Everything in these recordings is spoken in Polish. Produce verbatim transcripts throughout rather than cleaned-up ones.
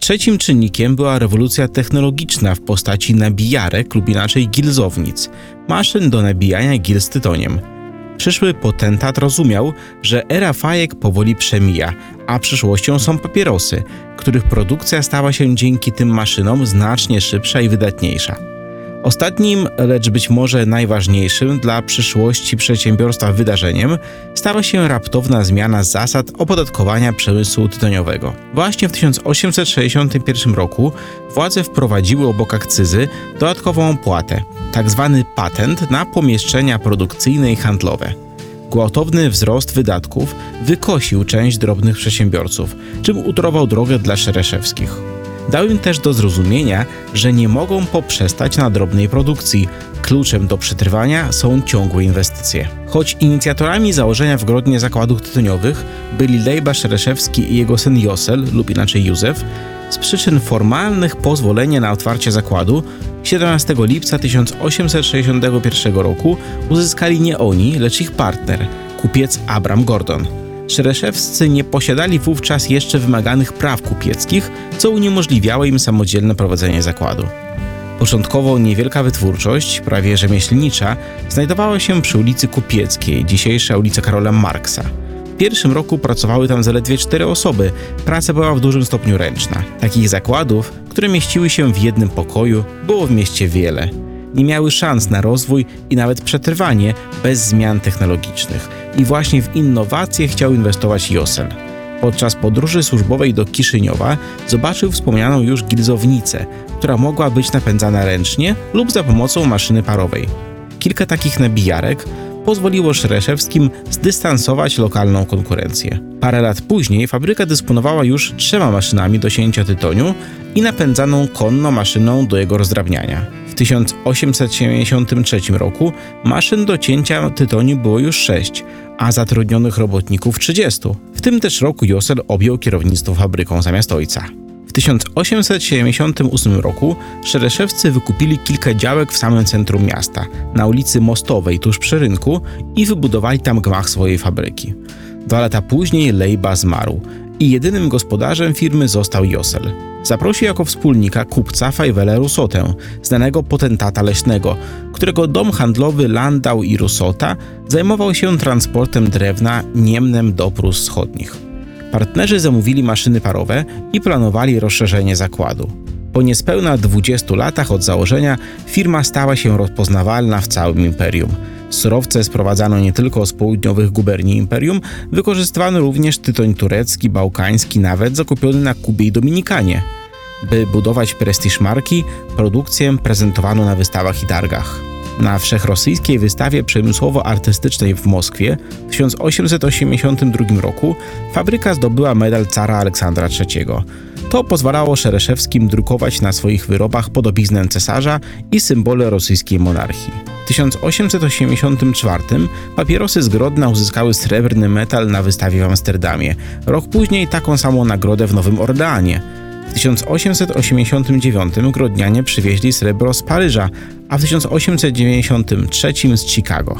Trzecim czynnikiem była rewolucja technologiczna w postaci nabijarek lub inaczej gilzownic, maszyn do nabijania gil z tytoniem. Przyszły potentat rozumiał, że era fajek powoli przemija, a przyszłością są papierosy, których produkcja stała się dzięki tym maszynom znacznie szybsza i wydatniejsza. Ostatnim, lecz być może najważniejszym dla przyszłości przedsiębiorstwa wydarzeniem stała się raptowna zmiana zasad opodatkowania przemysłu tytoniowego. Właśnie w tysiąc osiemset sześćdziesiątym pierwszym roku władze wprowadziły obok akcyzy dodatkową opłatę, tzw. patent na pomieszczenia produkcyjne i handlowe. Gwałtowny wzrost wydatków wykosił część drobnych przedsiębiorców, czym utorował drogę dla Szereszewskich. Dał im też do zrozumienia, że nie mogą poprzestać na drobnej produkcji. Kluczem do przetrwania są ciągłe inwestycje. Choć inicjatorami założenia w Grodnie zakładów tytoniowych byli Lejba Szereszewski i jego syn Josel, lub inaczej Józef, z przyczyn formalnych pozwolenie na otwarcie zakładu siedemnastego lipca tysiąc osiemset sześćdziesiątego pierwszego roku uzyskali nie oni, lecz ich partner, kupiec Abram Gordon. Szereszewscy nie posiadali wówczas jeszcze wymaganych praw kupieckich, co uniemożliwiało im samodzielne prowadzenie zakładu. Początkowo niewielka wytwórczość, prawie rzemieślnicza, znajdowała się przy ulicy Kupieckiej, dzisiejsza ulica Karola Marksa. W pierwszym roku pracowały tam zaledwie cztery osoby, praca była w dużym stopniu ręczna. Takich zakładów, które mieściły się w jednym pokoju, było w mieście wiele. Nie miały szans na rozwój i nawet przetrwanie bez zmian technologicznych. I właśnie w innowacje chciał inwestować Josel. Podczas podróży służbowej do Kiszyniowa zobaczył wspomnianą już gilzownicę, która mogła być napędzana ręcznie lub za pomocą maszyny parowej. Kilka takich nabijarek pozwoliło Szereszewskim zdystansować lokalną konkurencję. Parę lat później fabryka dysponowała już trzema maszynami do cięcia tytoniu i napędzaną konno maszyną do jego rozdrabniania. W tysiąc osiemset siedemdziesiątym trzecim roku maszyn do cięcia tytoniu było już sześć, a zatrudnionych robotników trzydziestu. W tym też roku Josel objął kierownictwo fabryką zamiast ojca. W tysiąc osiemset siedemdziesiątym ósmym roku Szereszewscy wykupili kilka działek w samym centrum miasta, na ulicy Mostowej tuż przy rynku i wybudowali tam gmach swojej fabryki. Dwa lata później Lejba zmarł i jedynym gospodarzem firmy został Josel. Zaprosił jako wspólnika kupca Fajwela Rusotę, znanego potentata leśnego, którego dom handlowy Landau i Rusota zajmował się transportem drewna Niemnem do Prus Wschodnich. Partnerzy zamówili maszyny parowe i planowali rozszerzenie zakładu. Po niespełna dwudziestu latach od założenia firma stała się rozpoznawalna w całym imperium. Surowce sprowadzano nie tylko z południowych guberni imperium, wykorzystywano również tytoń turecki, bałkański, nawet zakupiony na Kubie i Dominikanie. By budować prestiż marki, produkcję prezentowano na wystawach i targach. Na wszechrosyjskiej wystawie przemysłowo-artystycznej w Moskwie w tysiąc osiemset osiemdziesiątym drugim roku fabryka zdobyła medal cara Aleksandra trzeciego. To pozwalało Szereszewskim drukować na swoich wyrobach podobiznę cesarza i symbole rosyjskiej monarchii. W tysiąc osiemset osiemdziesiątym czwartym papierosy z Grodna uzyskały srebrny medal na wystawie w Amsterdamie. Rok później taką samą nagrodę w Nowym Orleanie. W tysiąc osiemset osiemdziesiątym dziewiątym Grodnianie przywieźli srebro z Paryża, a w tysiąc osiemset dziewięćdziesiątym trzecim z Chicago.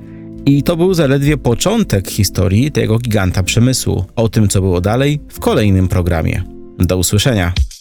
I to był zaledwie początek historii tego giganta przemysłu. O tym, co było dalej, w kolejnym programie. Do usłyszenia.